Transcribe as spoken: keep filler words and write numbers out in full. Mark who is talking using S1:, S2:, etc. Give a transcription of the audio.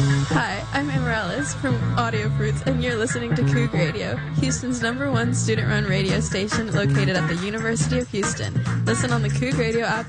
S1: Hi, I'm Amarellis from Audio Fruits, and you're listening to Coug Radio, Houston's number one student-run radio station located at the University of Houston. Listen on the Coug Radio app